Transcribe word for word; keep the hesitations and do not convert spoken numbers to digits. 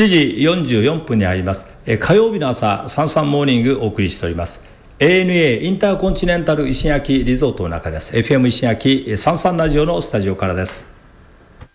しちじよんじゅうよんぷんに入ります。え火曜日の朝、サンサンモーニングお送りしております。エーエヌエー インターコンチネンタル石垣リゾートの中です。エフエム 石垣サンサンラジオのスタジオからです。